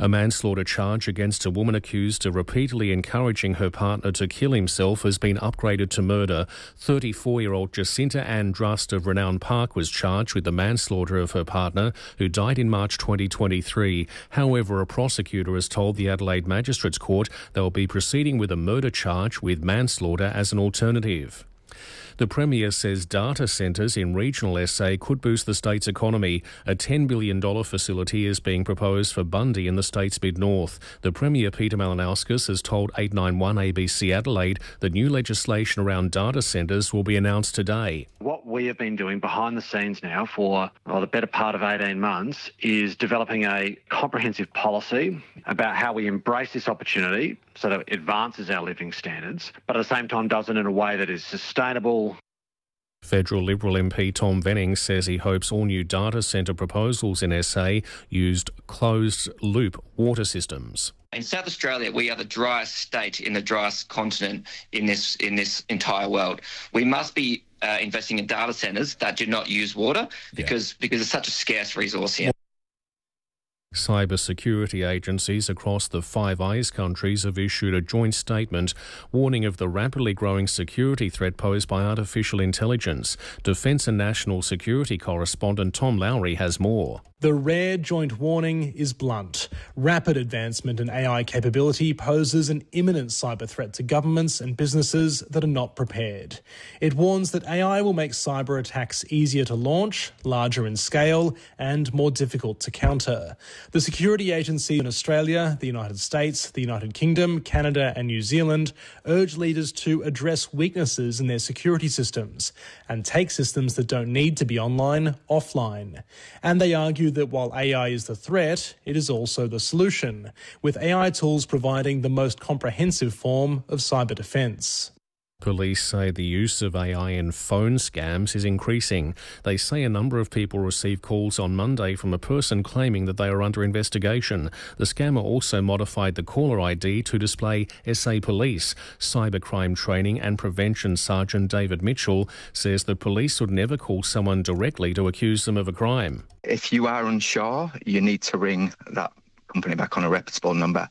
A manslaughter charge against a woman accused of repeatedly encouraging her partner to kill himself has been upgraded to murder. 34-year-old Jacinta Ann Drust of Renown Park was charged with the manslaughter of her partner, who died in March 2023. However, a prosecutor has told the Adelaide Magistrates Court they'll be proceeding with a murder charge with manslaughter as an alternative. The Premier says data centres in regional SA could boost the state's economy. A $10 billion facility is being proposed for Bundy in the state's mid-north. The Premier, Peter Malinauskas, has told 891 ABC Adelaide that new legislation around data centres will be announced today. What we have been doing behind the scenes now for the better part of 18 months is developing a comprehensive policy about how we embrace this opportunity so that it advances our living standards, but at the same time does it in a way that is sustainable. Federal Liberal MP Tom Venning says he hopes all new data centre proposals in SA used closed-loop water systems. In South Australia, we are the driest state in the driest continent in this entire world. We must be investing in data centres that do not use water because it's such a scarce resource here. Cybersecurity agencies across the Five Eyes countries have issued a joint statement warning of the rapidly growing security threat posed by artificial intelligence. Defence and National Security correspondent Tom Lowry has more. The rare joint warning is blunt. Rapid advancement in AI capability poses an imminent cyber threat to governments and businesses that are not prepared. It warns that AI will make cyber attacks easier to launch, larger in scale, and more difficult to counter. The security agencies in Australia, the United States, the United Kingdom, Canada and New Zealand urge leaders to address weaknesses in their security systems and take systems that don't need to be online offline. And they argue that while AI is the threat, it is also the solution, with AI tools providing the most comprehensive form of cyber defence. Police say the use of AI in phone scams is increasing. They say a number of people received calls on Monday from a person claiming that they are under investigation. The scammer also modified the caller ID to display SA Police. Cybercrime Training and Prevention Sergeant David Mitchell says the police would never call someone directly to accuse them of a crime. If you are unsure, you need to ring that company back on a reputable number.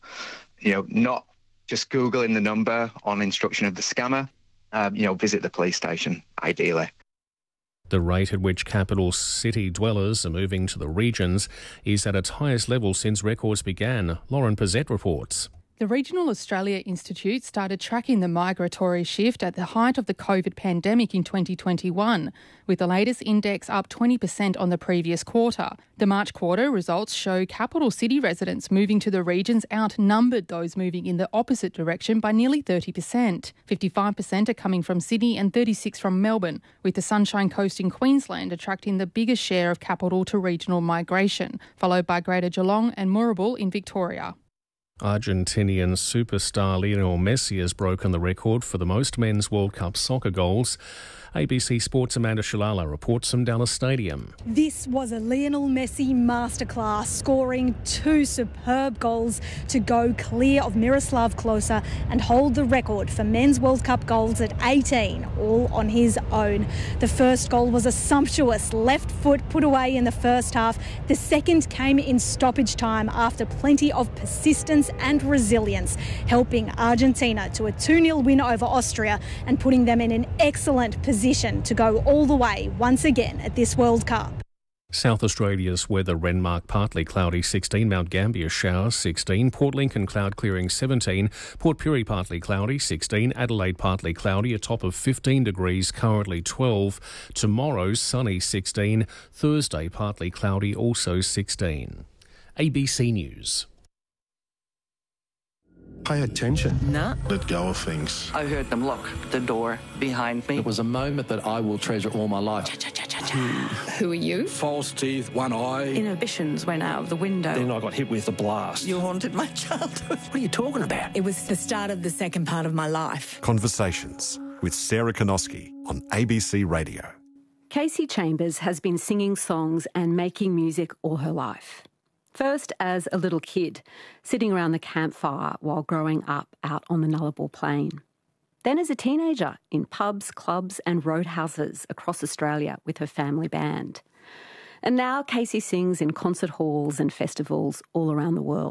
Not just Googling the number on instruction of the scammer. Visit the police station, ideally. The rate at which capital city dwellers are moving to the regions is at its highest level since records began. Lauren Pizzette reports. The Regional Australia Institute started tracking the migratory shift at the height of the COVID pandemic in 2021, with the latest index up 20% on the previous quarter. The March quarter results show capital city residents moving to the regions outnumbered those moving in the opposite direction by nearly 30%. 55% are coming from Sydney and 36% from Melbourne, with the Sunshine Coast in Queensland attracting the biggest share of capital to regional migration, followed by Greater Geelong and Moorabool in Victoria. Argentinian superstar Lionel Messi has broken the record for the most men's World Cup soccer goals. ABC Sports' Amanda Shalala reports from Dallas Stadium. This was a Lionel Messi masterclass, scoring 2 superb goals to go clear of Miroslav Klose and hold the record for men's World Cup goals at 18, all on his own. The first goal was a sumptuous left foot put away in the first half. The second came in stoppage time after plenty of persistence and resilience, helping Argentina to a 2-0 win over Austria and putting them in an excellent position to go all the way once again at this World Cup. South Australia's weather: Renmark partly cloudy 16, Mount Gambier showers 16, Port Lincoln cloud clearing 17, Port Pirie partly cloudy 16, Adelaide partly cloudy, a top of 15 degrees, currently 12. Tomorrow sunny 16, Thursday partly cloudy, also 16. ABC News. Pay attention. Nah. Let go of things. I heard them lock the door behind me. It was a moment that I will treasure all my life. Who are you? False teeth, one eye. Inhibitions went out of the window. Then I got hit with a blast. You haunted my childhood. What are you talking about? It was the start of the second part of my life. Conversations with Sarah Konoski on ABC Radio. Kasey Chambers has been singing songs and making music all her life. First as a little kid, sitting around the campfire while growing up out on the Nullarbor Plain. Then as a teenager in pubs, clubs and roadhouses across Australia with her family band. And now Kasey sings in concert halls and festivals all around the world.